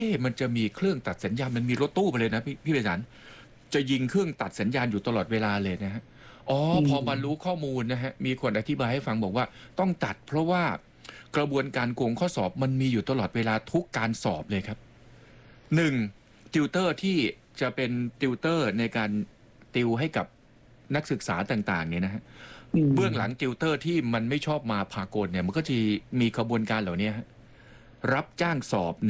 มันจะมีเครื่องตัดสัญญาณมันมีรถตู้ไปเลยนะพี่เบสันจะยิงเครื่องตัดสัญญาณอยู่ตลอดเวลาเลยนะฮะอ๋อพอมารู้ข้อมูลนะฮะมีคนอธิบายให้ฟังบอกว่าต้องตัดเพราะว่ากระบวนการโกงข้อสอบมันมีอยู่ตลอดเวลาทุกการสอบเลยครับ1ติวเตอร์ที่จะเป็นติวเตอร์ในการติวให้กับนักศึกษาต่างๆเนี่ยนะฮะเบื้องหลังติวเตอร์ที่มันไม่ชอบมาพากลเนี่ยมันก็จะมีขบวนการเหล่านี้รับจ้างสอบ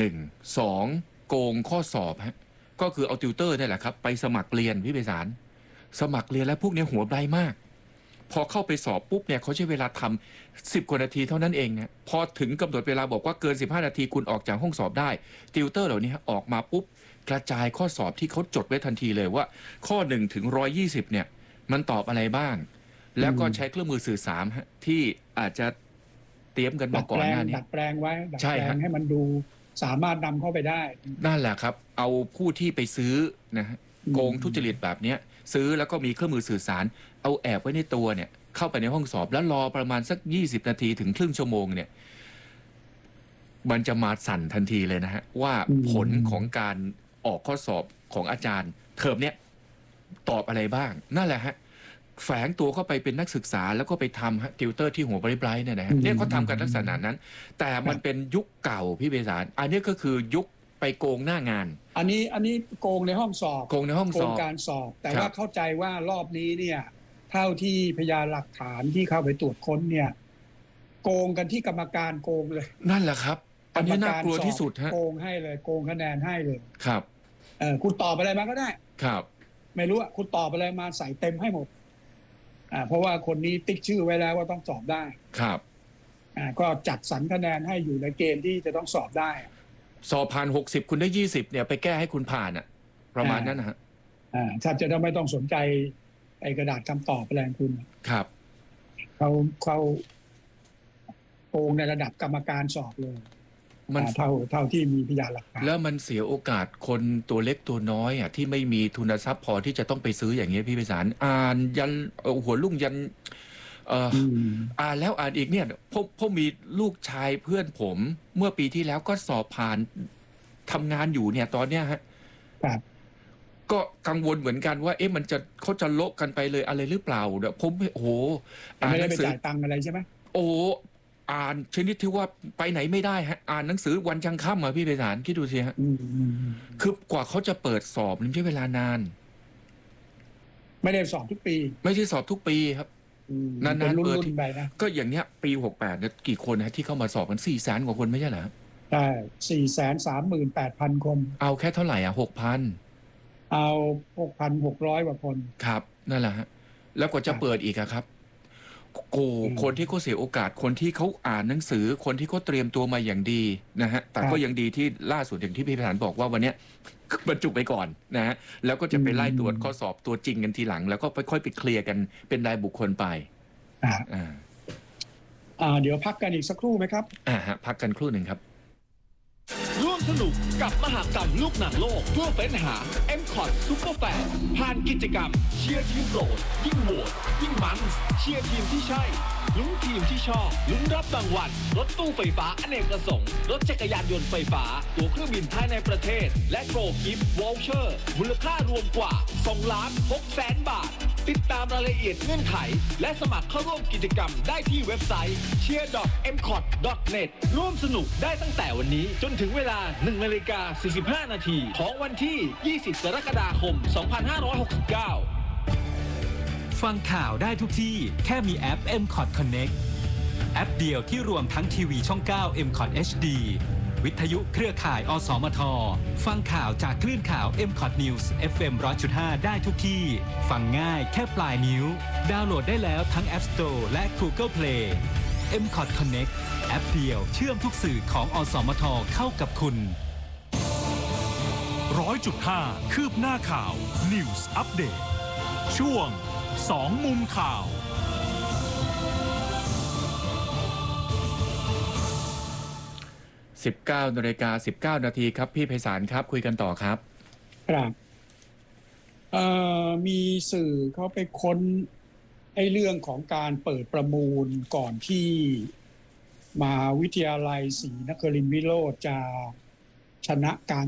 2โกงข้อสอบฮะก็คือเอาติวเตอร์นี่แหละครับไปสมัครเรียนพี่ไพศาลสมัครเรียนแล้วพวกนี้หัวไบรมากพอเข้าไปสอบปุ๊บเนี่ยเขาใช้เวลาทำ10 กว่านาทีเท่านั้นเองเนี่ยพอถึงกำหนดเวลาบอกว่าเกิน15 นาทีคุณออกจากห้องสอบได้ติวเตอร์เหล่านี้ออกมาปุ๊บกระจายข้อสอบที่เขาจดไว้ทันทีเลยว่าข้อ1 ถึง 120เนี่ยมันตอบอะไรบ้างแล้วก็ใช้เครื่องมือสื่อสารที่อาจจะเตรียมกันมาก่อนหน้านี้ดัดแปลงไว้ดัดแปลงให้มันดูสามารถนำเข้าไปได้นั่นแหละครับเอาผู้ที่ไปซื้อนะฮะโกงทุจริตแบบนี้ซื้อแล้วก็มีเครื่องมือสื่อสารเอาแอบไว้ในตัวเนี่ยเข้าไปในห้องสอบแล้วรอประมาณสัก20 นาทีถึงครึ่งชั่วโมงเนี่ยมันจะมาสั่นทันทีเลยนะฮะว่าผลของการออกข้อสอบของอาจารย์เทอมเนี้ยตอบอะไรบ้างนั่นแหละฮะแฝงตัวเข้าไปเป็นนักศึกษาแล้วก็ไปทำติวเตอร์ที่หัวไบรท์เนี่ยนะฮะเนี่ยเขาทำกันลักษณะนั้นแต่มันเป็นยุคเก่าพี่เบสารอันนี้ก็คือยุคไปโกงหน้างานอันนี้โกงในห้องสอบโกงในห้องสอบโกงการสอบแต่ว่าเข้าใจว่ารอบนี้เนี่ยเท่าที่พยานหลักฐานที่เข้าไปตรวจค้นเนี่ยโกงกันที่กรรมการโกงเลยนั่นแหละครับอันนี้น่ากลัวที่สุดฮะโกงให้เลยโกงคะแนนให้เลยครับคุณตอบอะไรมาก็ได้ครับไม่รู้คุณตอบอะไรมาใส่เต็มให้หมดเพราะว่าคนนี้ติ๊กชื่อไว้แล้วว่าต้องสอบได้ครับก็จัดสรรคะแนนให้อยู่ในเกณฑ์ที่จะต้องสอบได้สอบผ่าน60คุณได้20เนี่ยไปแก้ให้คุณผ่านประมาณนั้นนะฮะถ้าจะไม่ต้องสนใจไอ้กระดาษคำตอบแรงคุณครับเขาโกงในระดับกรรมการสอบเลยมันเท่าที่มีพยานหลักฐานแล้วมันเสียโอกาสคนตัวเล็กตัวน้อยที่ไม่มีทุนทรัพย์พอที่จะต้องไปซื้ออย่างเงี้ยพี่ไพศาลอ่านยันหัวลุ่งยันอ่านแล้วอ่านอีกเนี่ยพ่อมีลูกชายเพื่อนผมเมื่อปีที่แล้วก็สอบผ่านทำงานอยู่เนี่ยตอนเนี้ยฮะก็กังวลเหมือนกันว่ามันเขาจะโละกันไปเลยอะไรหรือเปล่าเดี๋ยวผมโอ้โหไม่ได้ไปจ่ายตังค์อะไรใช่ไหมโอ้อ่านชนิดที่ว่าไปไหนไม่ได้ฮะอ่านหนังสือวันยังค่ำพี่ไพศาลคิดดูสิฮะคือกว่าเขาจะเปิดสอบมันใช้เวลานานไม่ได้สอบทุกปีไม่ใช่สอบทุกปีครับนานๆเปิดก็อย่างเนี้ยปี68เนี่ยกี่คนที่เข้ามาสอบกัน400,000 กว่าคนไม่ใช่เหรอใช่438,000 คนเอาแค่เท่าไหร่6,000 เอา6,600 กว่าคนครับนั่นแหละฮะแล้วกว่าจะเปิดอีกครับคนที่เขาเสียโอกาสคนที่เขาอ่านหนังสือคนที่เขาเตรียมตัวมาอย่างดีนะฮะแต่ก็ยังดีที่ล่าสุดอย่างที่พี่พิธานบอกว่าวันนี้บรรจุไปก่อนนะฮะแล้วก็จะไปไล่ตรวจข้อสอบตัวจริงกันทีหลังแล้วก็ค่อยไปเคลียร์กันเป็นรายบุคคลไปเดี๋ยวพักกันอีกสักครู่ไหมครับพักกันครู่หนึ่งครับร่วมสนุกกับมหกรรมลูกหนังโลกเพื่อเฟ้นหา M-Cot Super Fan ผ่านกิจกรรมเชียร์ทีมโปรดยิ่งโหวตยิ่งมันเชียร์ทีมที่ใช่ลุ้นทีมที่ชอบลุ้นรับรางวัลรถตู้ไฟฟ้าอเนกประสงค์รถจักรยานยนต์ไฟฟ้าตั๋วเครื่องบินภายในประเทศและโกลกิฟต์วอลเชอร์มูลค่ารวมกว่า2,600,000 บาทติดตามรายละเอียดเงื่อนไขและสมัครเข้าร่วมกิจกรรมได้ที่เว็บไซต์ cheer.mcot.net ร่วมสนุกได้ตั้งแต่วันนี้จนถึงเวลา 1:45 นาทีของวันที่ 20 กรกฎาคม 2569 ฟังข่าวได้ทุกที่แค่มีแอป M-Cot Connect แอปเดียวที่รวมทั้งทีวีช่อง 9 M-Cot HD วิทยุเครือข่ายอสมทฟังข่าวจากคลื่นข่าว M-Cot News FM 100.5 ได้ทุกที่ฟังง่ายแค่ปลายนิ้วดาวน์โหลดได้แล้วทั้ง App Store และ Google Play M-Cot Connect แอปเดียวเชื่อมทุกสื่อของอสมทเข้ากับคุณ 100.5 คืบหน้าข่าว News Update ช่วง2 มุมข่าว 19:19 นาทีครับพี่ไพศาลครับคุยกันต่อครับครับมีสื่อเขาไปค้นเรื่องของการเปิดประมูลก่อนที่มหาวิทยาลัยศรีนครินทรวิโรจน์จะชนะการ